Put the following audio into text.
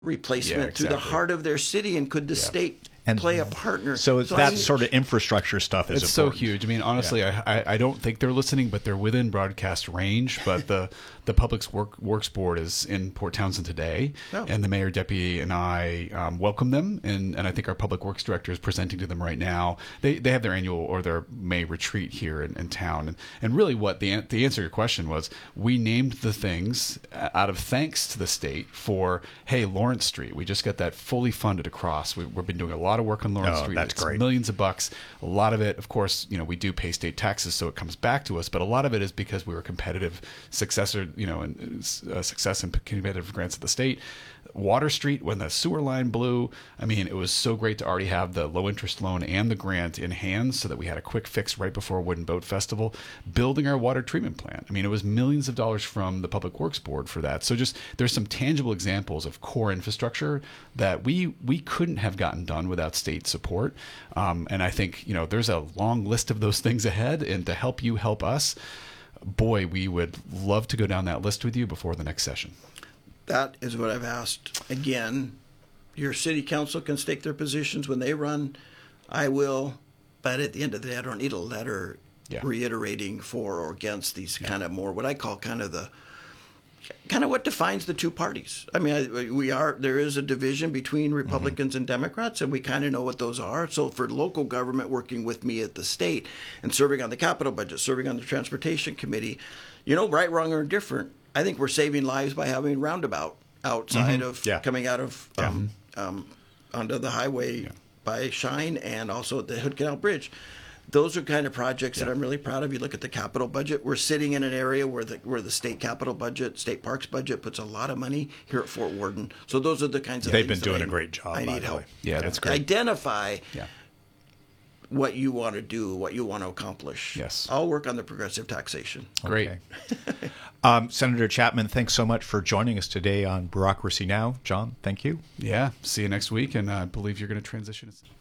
replacement through the heart of their city, and could the state play a partner? So that sort of infrastructure stuff is it's important. So huge. I mean, honestly, I don't think they're listening, but they're within broadcast range. But the Public Works Board is in Port Townsend today, and the mayor, deputy, and I welcome them. And I think our Public Works director is presenting to them right now. They have their annual or their May retreat here in town. And really what the answer to your question was, we named the things out of thanks to the state for, hey, Lawrence Street. We just got that fully funded across. We've been doing a lot of work on Lawrence Street. That's great. Millions of bucks. A lot of it, of course, we do pay state taxes, so it comes back to us. But a lot of it is because we were competitive successor, and success in competitive grants at the state. Water Street, when the sewer line blew, I mean, it was so great to already have the low interest loan and the grant in hand so that we had a quick fix right before Wooden Boat Festival. Building our water treatment plant. I mean, it was millions of dollars from the Public Works Board for that. So just there's some tangible examples of core infrastructure that we couldn't have gotten done without state support. And I think, there's a long list of those things ahead, and to help you help us, boy, we would love to go down that list with you before the next session. That is what I've asked. Again, your city council can stake their positions when they run. I will. But at the end of the day, I don't need a letter reiterating for or against these kind of more what I call kind of what defines the two parties. I mean, there is a division between Republicans and Democrats, and we kind of know what those are. So for local government working with me at the state and serving on the capital budget, serving on the transportation committee, right, wrong, or indifferent, I think we're saving lives by having roundabout outside of coming out of onto the highway by Shine, and also at the Hood Canal Bridge. Those are kind of projects that I'm really proud of. You look at the capital budget. We're sitting in an area where the state capital budget, state parks budget, puts a lot of money here at Fort Worden. So those are the kinds of they've things been doing a great job. I need help. Yeah, that's great. Identify what you want to do, what you want to accomplish. Yes. I'll work on the progressive taxation. Great. Senator Chapman, thanks so much for joining us today on Bureaucracy Now. John, thank you. Yeah. See you next week, and I believe you're going to transition.